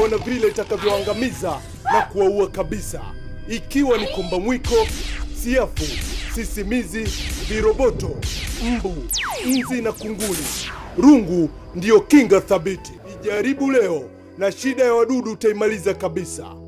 utaona vile itakavyoangamiza na kuwaua kabisa, ikiwa ni komba mwiko, siafu, sisimizi, viroboto, mbu, nzi na kunguni. Rungu ndiyo kinga thabiti. Ijaribu leo na shida ya wadudu utaimaliza kabisa.